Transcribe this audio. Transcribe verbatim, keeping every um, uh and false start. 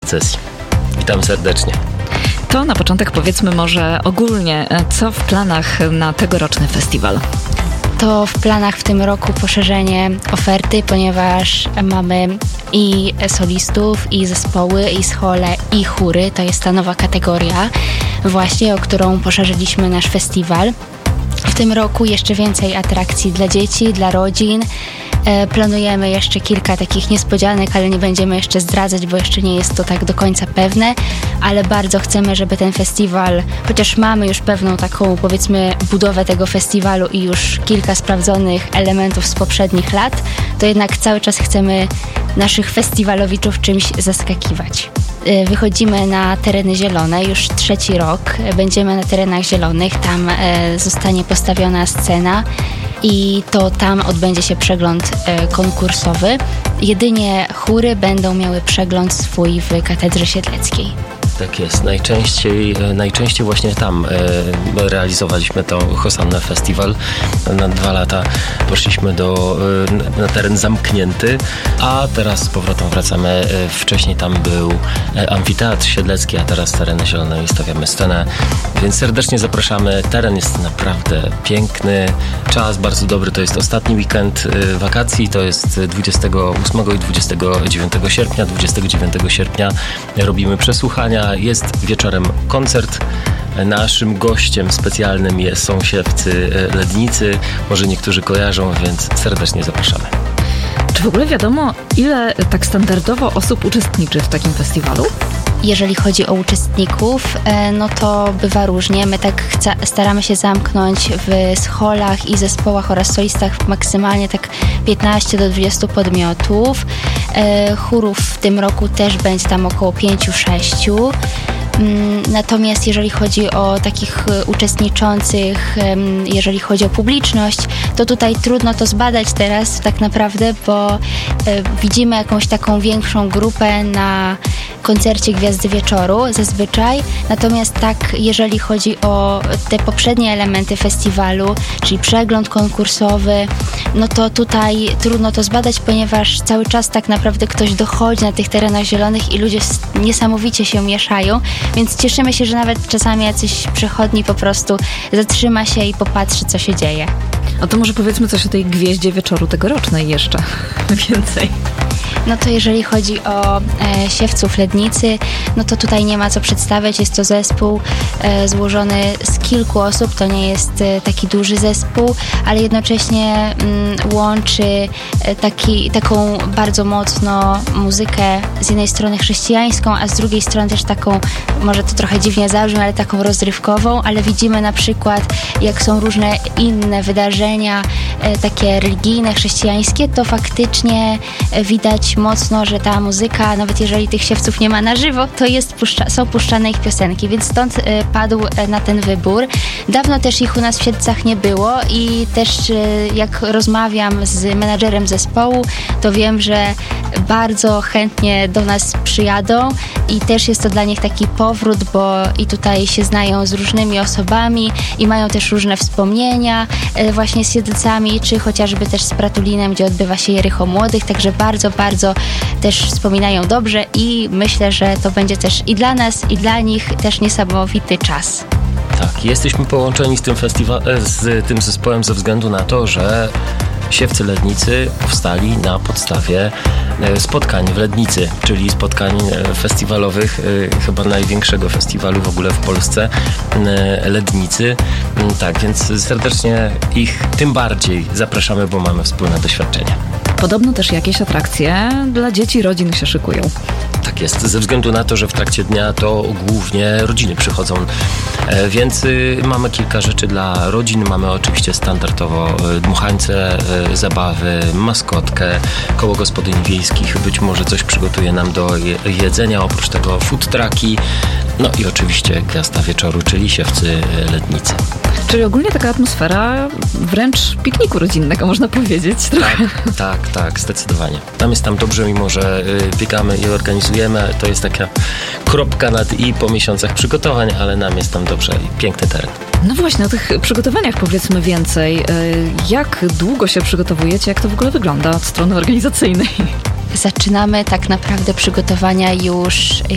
sukcesji. Witam serdecznie. To na początek powiedzmy może ogólnie, co w planach na tegoroczny festiwal? To w planach w tym roku poszerzenie oferty, ponieważ mamy i solistów, i zespoły, i schole, i chóry. To jest ta nowa kategoria właśnie, o którą poszerzyliśmy nasz festiwal. W tym roku jeszcze więcej atrakcji dla dzieci, dla rodzin. Planujemy jeszcze kilka takich niespodzianek, ale nie będziemy jeszcze zdradzać, bo jeszcze nie jest to tak do końca pewne, ale bardzo chcemy, żeby ten festiwal, chociaż mamy już pewną taką, powiedzmy, budowę tego festiwalu i już kilka sprawdzonych elementów z poprzednich lat, to jednak cały czas chcemy naszych festiwalowiczów czymś zaskakiwać. Wychodzimy na tereny zielone już trzeci rok. Będziemy na terenach zielonych, tam zostanie postawiona scena i to tam odbędzie się przegląd konkursowy. Jedynie chóry będą miały przegląd swój w Katedrze Siedleckiej. Tak jest. Najczęściej, najczęściej właśnie tam e, realizowaliśmy to Hosanna Festiwal. Na dwa lata poszliśmy do, e, na teren zamknięty, a teraz z powrotem wracamy. E, wcześniej tam był Amfiteatr Siedlecki, a teraz tereny zielone i stawiamy scenę. Więc serdecznie zapraszamy. Teren jest naprawdę piękny. Czas bardzo dobry. To jest ostatni weekend e, wakacji. To jest dwudziestego ósmego i dwudziestego dziewiątego sierpnia. dwudziestego dziewiątego sierpnia robimy przesłuchania. Jest wieczorem koncert. Naszym gościem specjalnym jest, są Siewcy Lednicy. Może niektórzy kojarzą, więc serdecznie zapraszamy. Czy w ogóle wiadomo, ile tak standardowo osób uczestniczy w takim festiwalu? Jeżeli chodzi o uczestników, no to bywa różnie. My tak chca- staramy się zamknąć w scholach i zespołach oraz solistach maksymalnie tak piętnaście do dwudziestu podmiotów. Chórów w tym roku też będzie tam około pięć sześć. Natomiast jeżeli chodzi o takich uczestniczących, jeżeli chodzi o publiczność, to tutaj trudno to zbadać teraz tak naprawdę, bo widzimy jakąś taką większą grupę na koncercie Gwiazdy Wieczoru zazwyczaj. Natomiast tak, jeżeli chodzi o te poprzednie elementy festiwalu, czyli przegląd konkursowy, no to tutaj trudno to zbadać, ponieważ cały czas tak naprawdę ktoś dochodzi na tych terenach zielonych i ludzie niesamowicie się mieszają, więc cieszymy się, że nawet czasami jacyś przechodni po prostu zatrzyma się i popatrzy, co się dzieje. A to może powiedzmy coś o tej Gwieździe Wieczoru tegorocznej jeszcze więcej. No to jeżeli chodzi o e, Siewców Lednicy, no to tutaj nie ma co przedstawiać. Jest to zespół e, złożony z kilku osób. To nie jest e, taki duży zespół, ale jednocześnie m, łączy e, taki, taką bardzo mocno muzykę z jednej strony chrześcijańską, a z drugiej strony też taką, może to trochę dziwnie zabrzmi, ale taką rozrywkową, ale widzimy na przykład, jak są różne inne wydarzenia, e, takie religijne, chrześcijańskie, to faktycznie e, widać mocno, że ta muzyka, nawet jeżeli tych Siewców nie ma na żywo, to jest puszcza, są puszczane ich piosenki, więc stąd y, padł y, na ten wybór. Dawno też ich u nas w Siedlcach nie było i też y, jak rozmawiam z menadżerem zespołu, to wiem, że bardzo chętnie do nas przyjadą i też jest to dla nich taki powrót, bo i tutaj się znają z różnymi osobami i mają też różne wspomnienia y, właśnie z Siedlcami, czy chociażby też z Pratulinem, gdzie odbywa się Jericho Młodych, także bardzo, bardzo też wspominają dobrze i myślę, że to będzie też i dla nas, i dla nich też niesamowity czas. Tak, jesteśmy połączeni z tym festiwa- z tym zespołem ze względu na to, że Siewcy Lednicy powstali na podstawie spotkań w Lednicy, czyli spotkań festiwalowych, chyba największego festiwalu w ogóle w Polsce, Lednicy. Tak, więc serdecznie ich tym bardziej zapraszamy, bo mamy wspólne doświadczenia. Podobno też jakieś atrakcje dla dzieci, rodzin się szykują. Tak jest, ze względu na to, że w trakcie dnia to głównie rodziny przychodzą, e, więc y, mamy kilka rzeczy dla rodzin. Mamy oczywiście standardowo y, dmuchańce, y, zabawy, maskotkę, koło gospodyń wiejskich być może coś przygotuje nam do je, jedzenia, oprócz tego food trucki, no i oczywiście Gwiazda Wieczoru, czyli Siewcy Lednicy. Czyli ogólnie taka atmosfera wręcz pikniku rodzinnego, można powiedzieć. Tak, tak, tak, zdecydowanie. Nam jest tam dobrze, mimo że y, biegamy i organizujemy. To jest taka kropka nad i po miesiącach przygotowań, ale nam jest tam dobrze i piękny teren. No właśnie, o tych przygotowaniach powiedzmy więcej. Jak długo się przygotowujecie? Jak to w ogóle wygląda od strony organizacyjnej? Zaczynamy tak naprawdę przygotowania już